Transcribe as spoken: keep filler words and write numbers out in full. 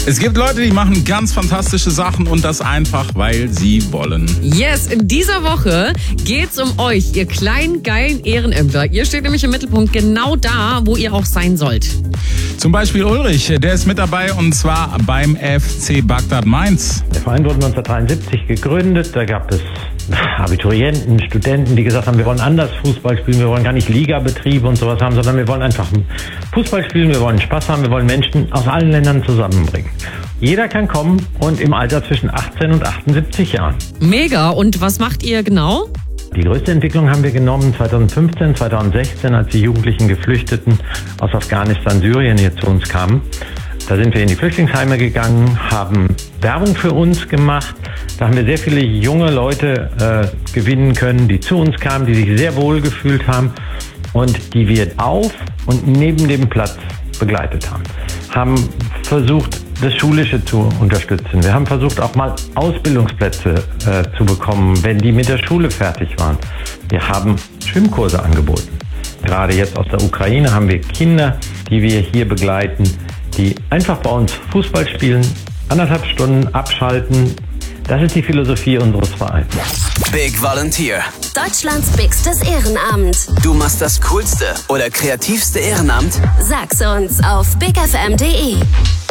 Es gibt Leute, die machen ganz fantastische Sachen und das einfach, weil sie wollen. Yes, in dieser Woche geht's um euch, ihr kleinen, geilen Ehrenämter. Ihr steht nämlich im Mittelpunkt, genau da, wo ihr auch sein sollt. Zum Beispiel Ulrich, der ist mit dabei und zwar beim F C Bagdad Mainz. Der Verein wurde neunzehnhundertdreiundsiebzig gegründet, da gab es Abiturienten, Studenten, die gesagt haben, wir wollen anders Fußball spielen, wir wollen gar nicht Ligabetriebe und sowas haben, sondern wir wollen einfach Fußball spielen, wir wollen Spaß haben, wir wollen Menschen aus allen Ländern zusammenbringen. Jeder kann kommen und im Alter zwischen achtzehn und achtundsiebzig Jahren. Mega, und was macht ihr genau? Die größte Entwicklung haben wir genommen zweitausendfünfzehn, zweitausendsechzehn, als die jugendlichen Geflüchteten aus Afghanistan, Syrien hier zu uns kamen. Da sind wir in die Flüchtlingsheime gegangen, haben Werbung für uns gemacht. Da haben wir sehr viele junge Leute äh, gewinnen können, die zu uns kamen, die sich sehr wohl gefühlt haben und die wir auf und neben dem Platz begleitet haben. Haben versucht, das Schulische zu unterstützen. Wir haben versucht, auch mal Ausbildungsplätze äh, zu bekommen, wenn die mit der Schule fertig waren. Wir haben Schwimmkurse angeboten. Gerade jetzt aus der Ukraine haben wir Kinder, die wir hier begleiten, die einfach bei uns Fußball spielen, anderthalb Stunden abschalten. Das ist die Philosophie unseres Vereins. Big Volunteer. Deutschlands bigstes Ehrenamt. Du machst das coolste oder kreativste Ehrenamt? Sag's uns auf big f m punkt d e.